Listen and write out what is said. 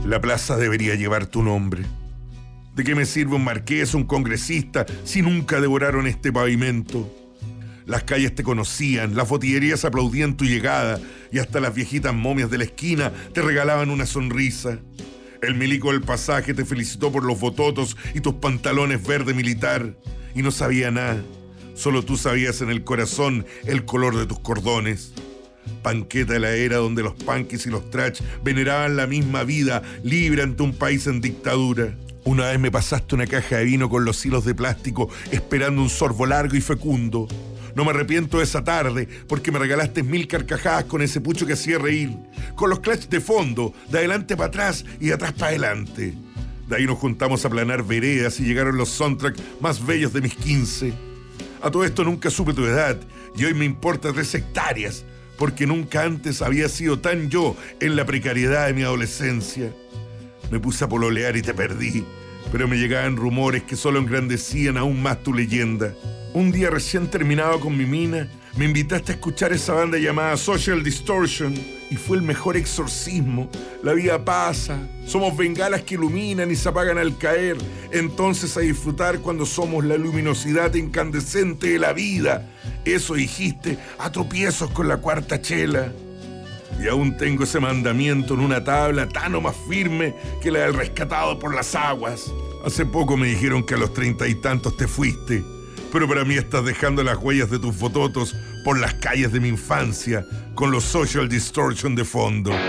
La plaza debería llevar tu nombre. ¿De qué me sirve un marqués, un congresista, si nunca devoraron este pavimento? Las calles te conocían, las botillerías aplaudían tu llegada y hasta las viejitas momias de la esquina te regalaban una sonrisa. El milico del pasaje te felicitó por los bototos y tus pantalones verde militar y no sabía nada. Solo tú sabías en el corazón el color de tus cordones. Panqueta de la era donde los punkis y los trash veneraban la misma vida libre ante un país en dictadura. Una vez me pasaste una caja de vino con los hilos de plástico esperando un sorbo largo y fecundo. No me arrepiento de esa tarde porque me regalaste 1000 carcajadas con ese pucho que hacía reír, con los clutch de fondo, de adelante para atrás y de atrás para adelante. De ahí nos juntamos a planar veredas y llegaron los soundtracks más bellos de mis 15. A todo esto nunca supe tu edad y hoy me importa 3 hectáreas porque nunca antes había sido tan yo en la precariedad de mi adolescencia. Me puse a pololear y te perdí, pero me llegaban rumores que solo engrandecían aún más tu leyenda. Un día recién terminado con mi mina, me invitaste a escuchar esa banda llamada Social Distortion y fue el mejor exorcismo. La vida pasa, somos bengalas que iluminan y se apagan al caer, entonces a disfrutar cuando somos la luminosidad incandescente de la vida. Eso dijiste a tropiezos con la cuarta chela. Y aún tengo ese mandamiento en una tabla tan o más firme que la del rescatado por las aguas. Hace poco me dijeron que a los 30 y tantos te fuiste, pero para mí estás dejando las huellas de tus fototos por las calles de mi infancia, con los Social Distortion de fondo.